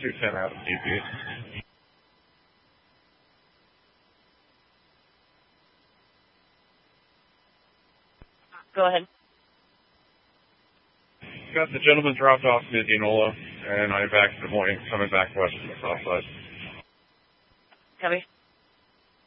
210 out of DP. Go ahead. Got the gentleman dropped off in Indianola, and I'm back in Des Moines, coming back west from the south side. Copy.